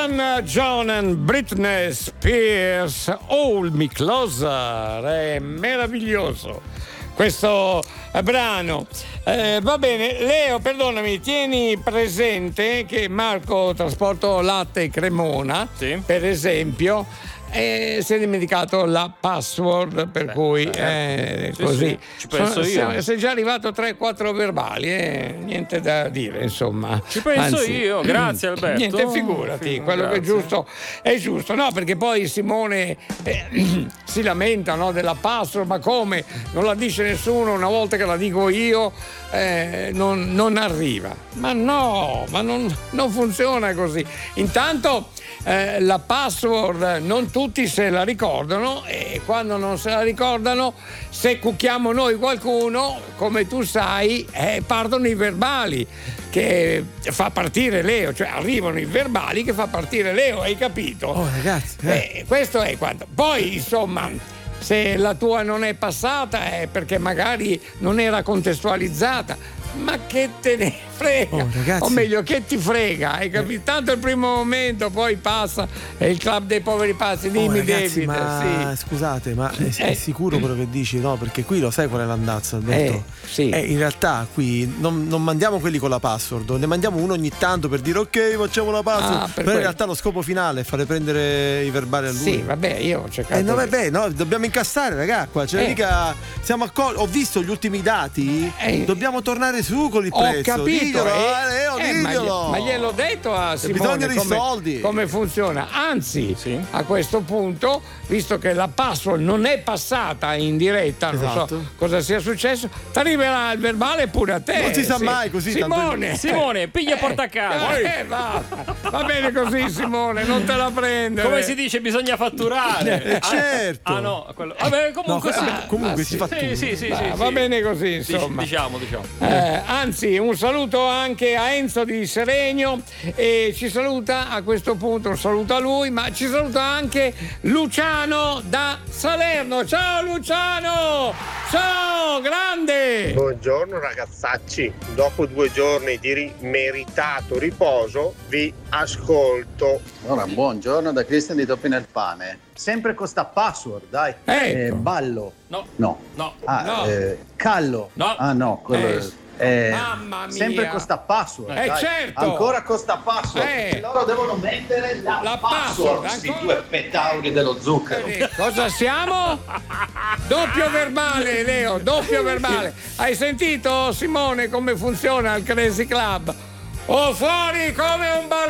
Elton John e Britney Spears, Hold Me Closer, è meraviglioso questo brano. Va bene, Leo, perdonami, tieni presente che Marco Trasporto Latte e Cremona, sì, per esempio, si è dimenticato la password, per cui così. Sì, ci penso io. Sei già arrivato a 3-4 verbali, niente da dire, insomma. Ci penso io, grazie Alberto. Niente, figurati, quello grazie. che è giusto è giusto, no? Perché poi Simone si lamenta, no, della password, ma come? Non la dice nessuno, una volta che la dico io non arriva. Ma no, ma non funziona così. Intanto la password non tutti se la ricordano, e quando non se la ricordano, se cucchiamo noi qualcuno, come tu sai, partono i verbali che fa partire Leo, cioè arrivano i verbali che fa partire Leo, hai capito? Oh ragazzi, questo è quanto. Poi insomma, se la tua non è passata è perché magari non era contestualizzata. Ma che te ne frega, o meglio, che ti frega, hai capito? Tanto il primo momento, poi passa, è il club dei poveri pazzi. Dimmi, ragazzi, David. ma sì. scusate, ma è sicuro quello che dici? No, perché qui lo sai qual è l'andazzo, Alberto? Sì. In realtà qui non mandiamo quelli con la password, ne mandiamo uno ogni tanto per dire ok, facciamo la password, però in realtà lo scopo finale è fare prendere i verbali a lui. Sì, vabbè, io ho cercato. No, vabbè, no, dobbiamo incassare, ragazzi, qua, cioè mica siamo ho visto gli ultimi dati, dobbiamo tornare su con il prezzo. Ho capito, diglielo. ma gliel'ho detto a Simone come funziona. Anzi, a questo punto, visto che la password non è passata in diretta, non so cosa sia successo, ti arriverà il verbale pure a te. Non si sa mai così. Simone, piglia porta a casa. Va bene così, Simone, non te la prendere. Come si dice, bisogna fatturare. Certo. No, quello. Vabbè, comunque si fattura. Sì. Va bene così, insomma. Diciamo. Anzi, un saluto anche a Enzo di Seregno, e ci saluta a questo punto, un saluto a lui, ma ci saluta anche Luciano da Salerno. Ciao Luciano! Ciao, grande! Buongiorno ragazzacci, dopo 2 giorni di meritato riposo vi ascolto. Allora, buongiorno da Cristian di Toppi nel Pane. Sempre con sta password, dai. Ecco. Ballo. No. Callo. No. Ah no, quello mamma mia. sempre con sta password. Dai. Certo. Ancora con sta password. Loro devono mettere la password. Questi 2 petauri dello zucchero. Cosa siamo? Doppio verbale, Leo, doppio verbale. Hai sentito, Simone, come funziona il Crazy Club? O fuori come un